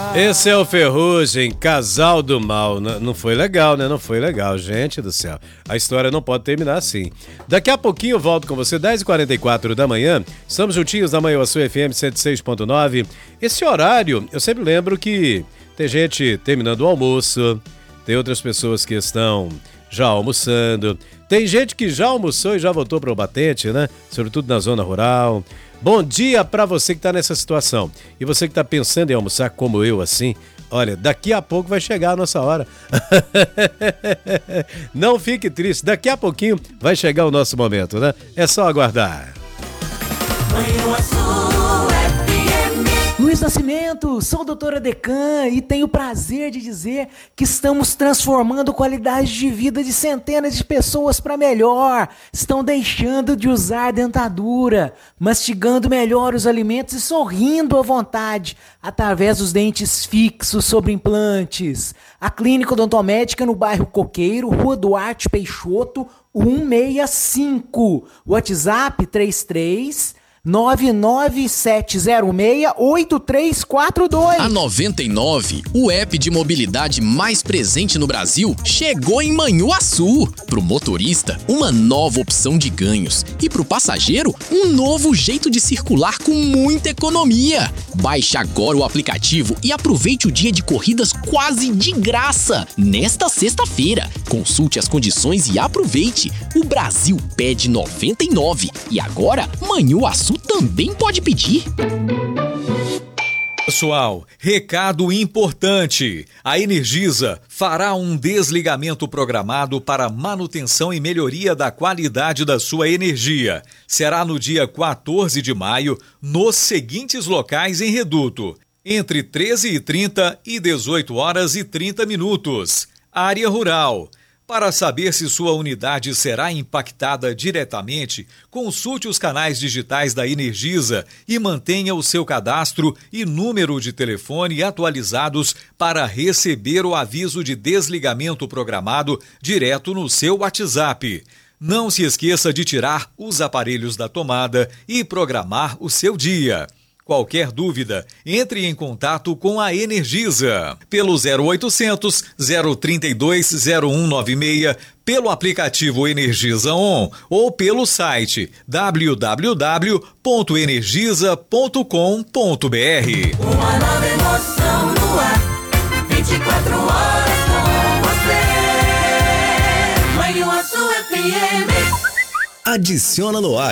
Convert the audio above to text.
Esse é o Ferrugem, Casal do Mal. Não foi legal, né? Não foi legal, gente do céu. A história não pode terminar assim. Daqui a pouquinho eu volto com você, 10h44 da manhã. Estamos juntinhos na Manhuaçu FM 106.9. Esse horário, eu sempre lembro que tem gente terminando o almoço, tem outras pessoas que estão já almoçando, tem gente que já almoçou e já voltou para o batente, né? Sobretudo na zona rural. Bom dia para você que está nessa situação. E você que está pensando em almoçar como eu, assim, olha, daqui a pouco vai chegar a nossa hora. Não fique triste, daqui a pouquinho vai chegar o nosso momento, né? É só aguardar. Luiz Nascimento, sou doutora Decan e tenho o prazer de dizer que estamos transformando a qualidade de vida de centenas de pessoas para melhor. Estão deixando de usar dentadura, mastigando melhor os alimentos e sorrindo à vontade através dos dentes fixos sobre implantes. A Clínica Odontomédica no bairro Coqueiro, Rua Duarte Peixoto, 165. WhatsApp 33 99706-8342. A 99, o app de mobilidade mais presente no Brasil, chegou em Manhuaçu. Pro motorista, uma nova opção de ganhos. E pro passageiro, um novo jeito de circular com muita economia. Baixe agora o aplicativo e aproveite o dia de corridas quase de graça. Nesta sexta-feira, consulte as condições e aproveite. O Brasil pede 99 e agora Manhuaçu também pode pedir. Pessoal, recado importante. A Energisa fará um desligamento programado para manutenção e melhoria da qualidade da sua energia. Será no dia 14 de maio, nos seguintes locais em Reduto, entre 13h30 e 18h30. Área Rural. Para saber se sua unidade será impactada diretamente, consulte os canais digitais da Energisa e mantenha o seu cadastro e número de telefone atualizados para receber o aviso de desligamento programado direto no seu WhatsApp. Não se esqueça de tirar os aparelhos da tomada e programar o seu dia. Qualquer dúvida, entre em contato com a Energisa pelo 0800 032 0196, pelo aplicativo Energisa On ou pelo site www.energisa.com.br. Uma nova emoção no ar, 24 horas com você. Manhuaçu FM. Adiciona no ar.